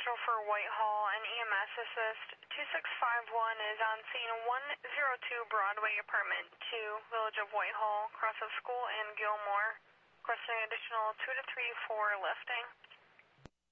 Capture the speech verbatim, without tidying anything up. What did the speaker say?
Central for Whitehall and E M S assist. two six five one is on scene one oh two Broadway, apartment two, Village of Whitehall, cross of School and Gilmore. Requesting additional two to three for lifting.